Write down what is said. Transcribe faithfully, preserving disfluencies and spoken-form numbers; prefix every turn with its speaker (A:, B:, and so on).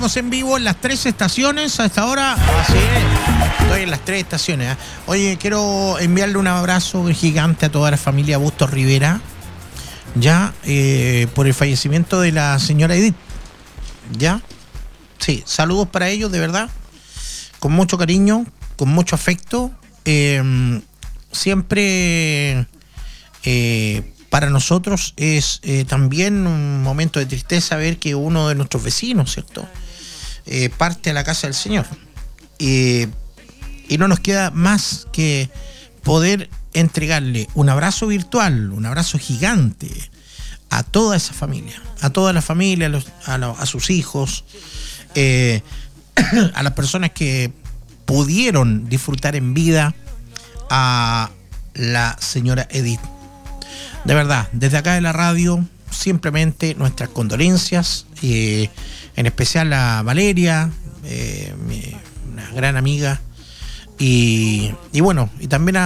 A: estamos en vivo en las tres estaciones a esta hora. Así es, estoy en las tres estaciones. ¿eh? Oye, quiero enviarle un abrazo gigante a toda la familia Bustos Rivera, ya, eh, por el fallecimiento de la señora Edith. ¿Ya? Sí, saludos para ellos, de verdad, con mucho cariño, con mucho afecto. Eh, siempre eh, para nosotros es eh, también un momento de tristeza ver que uno de nuestros vecinos, ¿cierto?, eh, parte a la casa del Señor. Eh, y no nos queda más que poder entregarle un abrazo virtual, un abrazo gigante a toda esa familia, a toda la familia, a, los, a, los, a sus hijos, eh, a las personas que pudieron disfrutar en vida a la señora Edith. De verdad, desde acá de la radio, simplemente nuestras condolencias, eh, en especial a Valeria, eh, mi, una gran amiga, y, y bueno, y también a